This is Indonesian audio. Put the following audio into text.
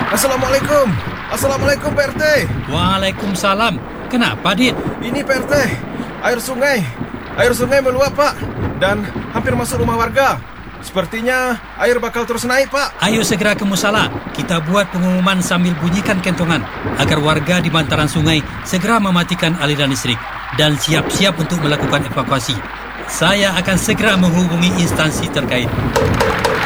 Assalamualaikum. Assalamualaikum Pak RT. Waalaikumsalam. Kenapa, Dit? Ini Pak RT, air sungai meluap Pak, dan hampir masuk rumah warga. Sepertinya air bakal terus naik Pak. Ayo segera ke musala. Kita buat pengumuman sambil bunyikan kentongan agar warga di bantaran sungai segera mematikan aliran listrik dan siap-siap untuk melakukan evakuasi. Saya akan segera menghubungi instansi terkait.